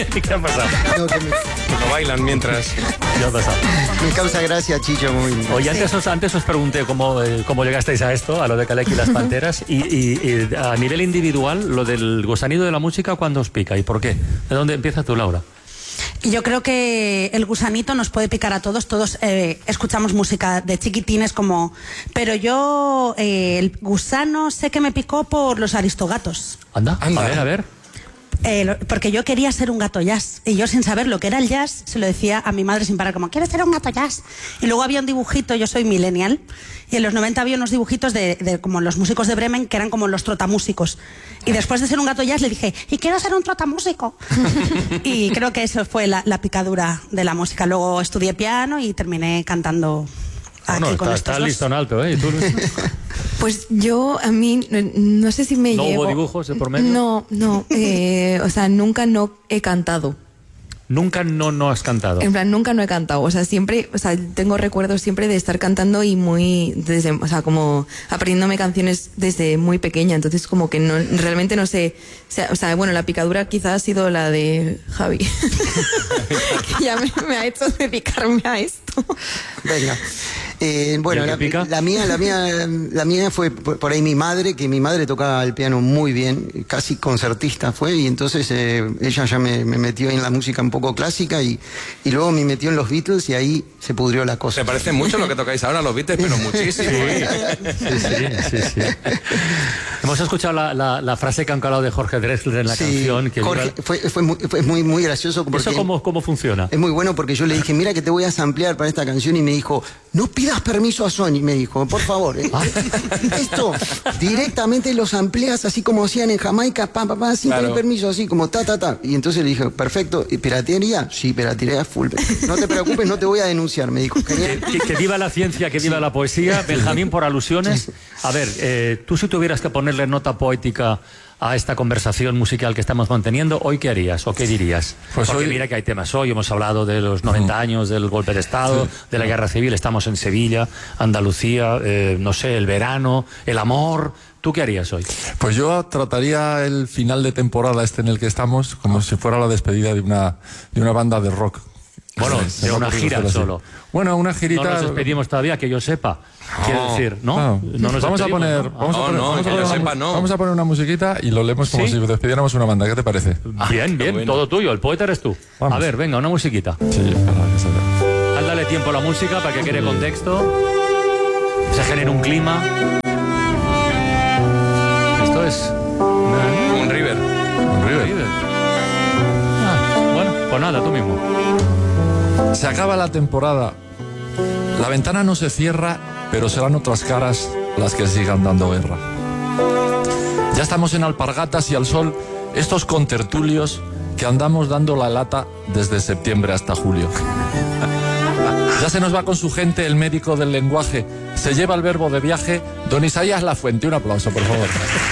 ¿Qué ha pasado? No, No bailan mientras... ¿Qué ha pasado? me causa gracia, Chicho, muy... Oye, antes os pregunté cómo llegasteis a esto, a lo de Calec y las Panteras, y a nivel individual, lo del gusanito de la música, ¿cuándo os pica y por qué? ¿De dónde empieza tú, Laura? Yo creo que el gusanito nos puede picar a todos. Todos escuchamos música de chiquitines pero yo el gusano sé que me picó por los Aristogatos. Anda. A ver. Porque yo quería ser un gato jazz y yo, sin saber lo que era el jazz, se lo decía a mi madre sin parar, como quiero ser un gato jazz. Y luego había un dibujito, yo soy millennial, y en los 90 había unos dibujitos de como los músicos de Bremen, que eran como los trotamúsicos. Y después de ser un gato jazz le dije, y quiero ser un trotamúsico. Y creo que eso fue la picadura de la música. Luego estudié piano y terminé cantando aquí con estos está dos. listón alto, ¿eh? ¿Y tú, Luis? Pues yo, a mí, no sé si me ¿No llevo... hubo dibujos de por medio? No, o sea, nunca no he cantado. Nunca no has cantado. En plan, nunca no he cantado. O sea, siempre, tengo recuerdos siempre de estar cantando y como aprendiéndome canciones desde muy pequeña. Entonces, como que realmente no sé. O sea, bueno, la picadura quizás ha sido la de Javi. Que ya me ha hecho dedicarme a esto. Venga. Bueno, la mía fue por ahí mi madre, que mi madre tocaba el piano muy bien, casi concertista fue, y entonces ella ya me metió en la música un poco clásica y luego me metió en los Beatles y ahí se pudrió la cosa. Se parece mucho lo que tocáis ahora los Beatles, pero muchísimo. Sí. Hemos escuchado la frase que han calado de Jorge Drexler en la canción. Que Jorge, fue muy gracioso. ¿Eso cómo funciona? Es muy bueno porque yo le dije, mira que te voy a samplear para esta canción, y me dijo, no pidas permiso a Sony, me dijo, por favor. Esto directamente los amplias así como hacían en Jamaica, sin pedir permiso, así como ta. Y entonces le dije, perfecto, ¿y piratería? Sí, piratería full. No te preocupes, no te voy a denunciar, me dijo. Que viva la ciencia, que viva la poesía. Benjamín, por alusiones. A ver, tú si tuvieras que ponerle nota poética a esta conversación musical que estamos manteniendo, ¿hoy qué harías o qué dirías? Pues porque mira que hay temas hoy, hemos hablado de los 90 años del golpe de Estado, de la guerra civil, estamos en Sevilla, Andalucía, no sé, el verano, el amor. ¿Tú qué harías hoy? Pues yo trataría el final de temporada en el que estamos como si fuera la despedida de una banda de rock. Bueno, de una gira solo. Bueno, una girita... No nos despedimos todavía, que yo sepa. Quiero decir, ¿no? No nos vamos a poner... ¿no? Vamos a poner una musiquita y lo leemos como si despidiéramos una banda. ¿Qué te parece? Bien, bueno. Todo tuyo. El poeta eres tú. Vamos. A ver, venga, una musiquita. Sí, para que se vea. Dale tiempo a la música para que quede contexto. Se genere un clima. Esto es... Un River. Bueno, pues nada, tú mismo. Se acaba la temporada. La ventana no se cierra, pero serán otras caras las que sigan dando guerra. Ya estamos en alpargatas y al sol, estos contertulios que andamos dando la lata desde septiembre hasta julio. Ya se nos va con su gente el médico del lenguaje. Se lleva el verbo de viaje, don Isaías Lafuente. Un aplauso, por favor.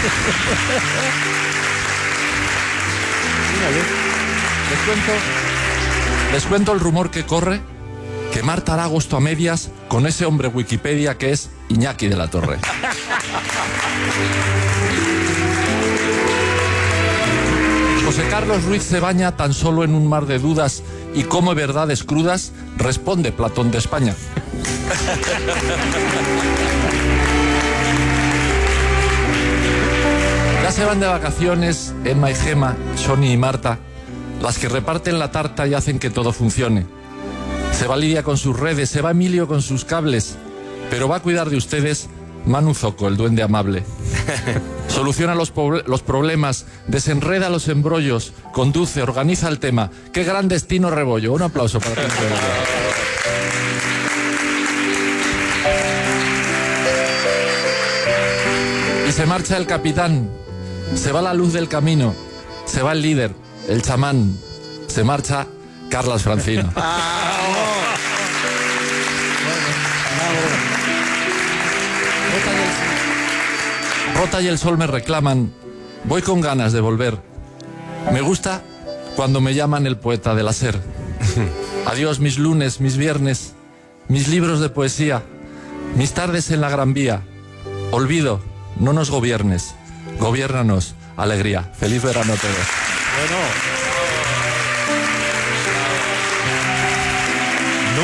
Les cuento el rumor que corre, que Marta hará agosto a medias con ese hombre Wikipedia que es Iñaki de la Torre. José Carlos Ruiz se baña tan solo en un mar de dudas y come verdades crudas, responde Platón de España. Ya se van de vacaciones Emma y Gema, Sony y Marta, las que reparten la tarta y hacen que todo funcione. Se va Lidia con sus redes, se va Emilio con sus cables, pero va a cuidar de ustedes Manu Zoco, el duende amable. Soluciona los problemas, desenreda los embrollos, conduce, organiza el tema. ¡Qué gran destino, Rebollo! Un aplauso para ti. Y se marcha el capitán, se va la luz del camino, se va el líder, el chamán, se marcha Carlas Francino. Rota y el sol me reclaman, voy con ganas de volver. Me gusta cuando me llaman el poeta del hacer. Adiós mis lunes, mis viernes, mis libros de poesía, mis tardes en la Gran Vía. Olvido, no nos gobiernes, gobiérnanos, alegría. Feliz verano a todos. Bueno,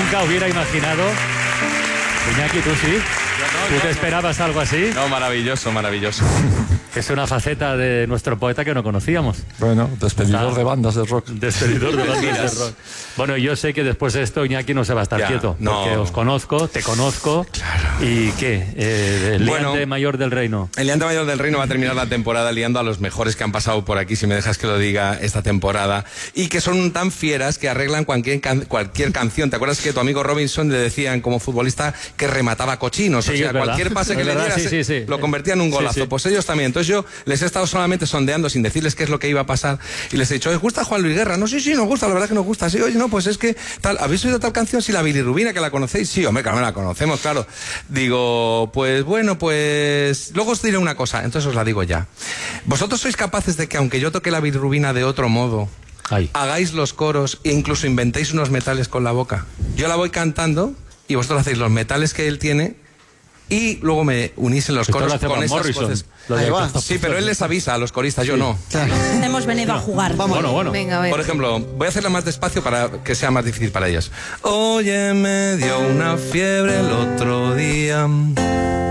nunca hubiera imaginado. Iñaki, ¿tú sí? ¿Tú te esperabas algo así? No, maravilloso, maravilloso. Es una faceta de nuestro poeta que no conocíamos. Bueno, despedidor de bandas de rock. Despedidor de bandas de rock. Bueno, yo sé que después de esto Iñaki no se va a estar quieto. No. Porque os conozco, te conozco. Claro. ¿Y qué? El liante mayor del reino. El liante mayor del reino va a terminar la temporada liando a los mejores que han pasado por aquí, si me dejas que lo diga, esta temporada. Y que son tan fieras que arreglan cualquier canción. ¿Te acuerdas que tu amigo Robinson le decían como futbolista que remataba cochinos? Sí, o sea, cualquier pase que le diera lo convertía en un golazo. Sí. Pues ellos también. Entonces yo les he estado solamente sondeando sin decirles qué es lo que iba a pasar. Y les he dicho, ¿os gusta Juan Luis Guerra? No, sí, nos gusta, la verdad que nos gusta. Sí, oye, no, pues es que tal, ¿habéis oído tal canción? Sí, la bilirrubina, que la conocéis. Sí, hombre, claro, la conocemos, claro. Digo, pues bueno, pues luego os diré una cosa, entonces os la digo ya. ¿Vosotros sois capaces de que aunque yo toque la bilirrubina de otro modo, hagáis los coros e incluso inventéis unos metales con la boca? Yo la voy cantando y vosotros hacéis los metales que él tiene y luego me unís en los coros con esas voces. Sí, pero él les avisa a los coristas, yo no. Claro. Hemos venido a jugar. Bueno. Venga, a ver. Por ejemplo, voy a hacerla más despacio para que sea más difícil para ellos. Oye, me dio una fiebre el otro día.